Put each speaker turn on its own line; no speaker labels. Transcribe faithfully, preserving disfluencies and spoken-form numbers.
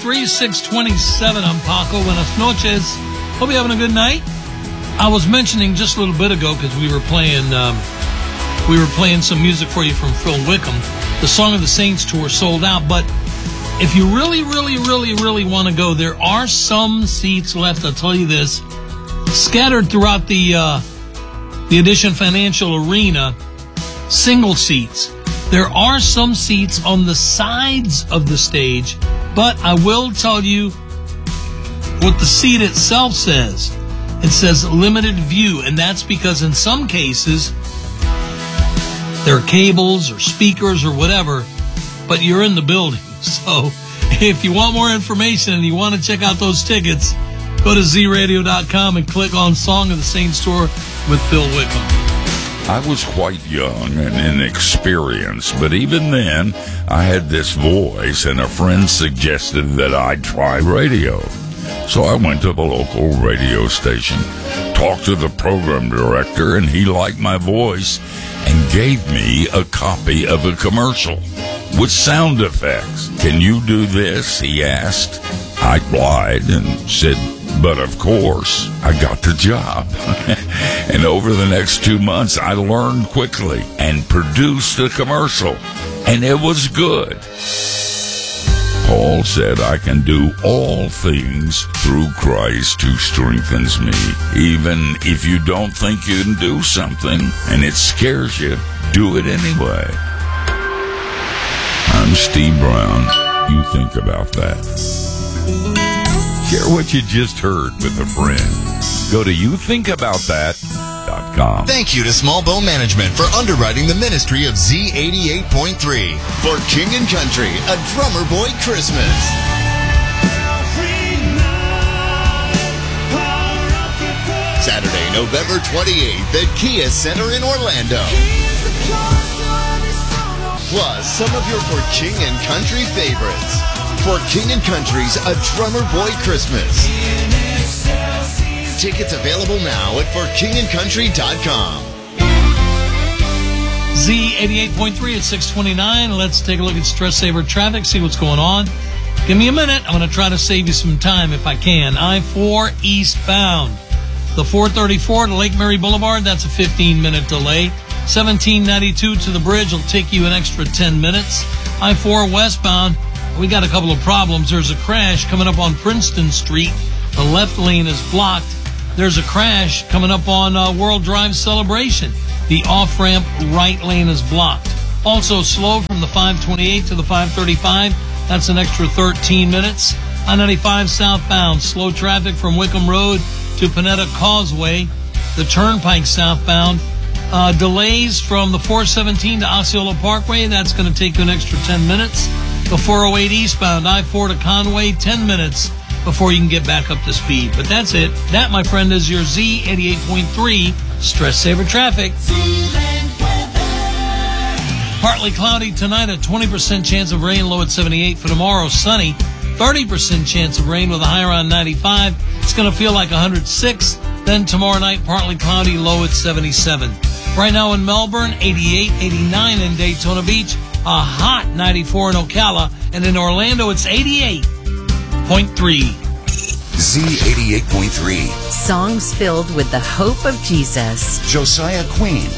three, six twenty-seven. I'm Paco. Buenas noches. Hope you're having a good night. I was mentioning just a little bit ago, because we were playing um, we were playing some music for you from Phil Wickham. The Song of the Saints tour sold out, but if you really, really, really, really want to go, there are some seats left. I'll tell you this. Scattered throughout the uh, the Edition Financial Arena, single seats. There are some seats on the sides of the stage, but I will tell you what the seat itself says. It says limited view, and that's because in some cases there are cables or speakers or whatever, but you're in the building. So if you want more information and you want to check out those tickets, go to z radio dot com and click on Song of the Saints Tour with Phil Wickham.
I was quite young and inexperienced, but even then, I had this voice, and a friend suggested that I try radio. So I went to the local radio station, talked to the program director, and he liked my voice and gave me a copy of a commercial with sound effects. "Can you do this?" he asked. I lied and said, but of course, I got the job. And over the next two months, I learned quickly and produced a commercial. And it was good. Paul said, "I can do all things through Christ who strengthens me." Even if you don't think you can do something and it scares you, do it anyway. I'm Steve Brown. You think about that. Share what you just heard with a friend. Go to you think about that dot com.
Thank you to Small Bone Management for underwriting the ministry of Z eighty-eight point three. For King and Country, a Drummer Boy Christmas. Saturday, November twenty-eighth at Kia Center in Orlando. Plus, some of your For King and Country favorites. For King and Country's A Drummer Boy Christmas. Tickets available now at for king and country dot com.
Z eighty-eight point three at six twenty-nine. Let's take a look at Stress Saver traffic, see what's going on. Give me a minute. I'm going to try to save you some time if I can. I four eastbound. The four thirty-four to Lake Mary Boulevard, that's a fifteen-minute delay. seventeen ninety-two to the bridge will take you an extra ten minutes. I four westbound, we got a couple of problems. There's a crash coming up on Princeton Street. The left lane is blocked. There's a crash coming up on uh, World Drive Celebration. The off-ramp right lane is blocked. Also slow from the five twenty-eight to the five thirty-five. That's an extra thirteen minutes. I ninety-five southbound, slow traffic from Wickham Road to Panetta Causeway. The Turnpike southbound, uh, delays from the four seventeen to Osceola Parkway. That's going to take you an extra ten minutes. The four oh eight eastbound, I four to Conway, ten minutes before you can get back up to speed. But that's it. That, my friend, is your Z eighty-eight point three Stress Saver Traffic. Partly cloudy tonight, a twenty percent chance of rain, low at seventy-eight. For tomorrow, sunny, thirty percent chance of rain with a high around ninety-five. It's going to feel like one hundred six. Then tomorrow night, partly cloudy, low at seventy-seven. Right now in Melbourne, eighty-eight, eighty-nine in Daytona Beach, a hot ninety-four in Ocala, and in Orlando, it's eighty-eight point three.
Z eighty-eight point three.
Songs filled with the hope of Jesus.
Josiah Queen.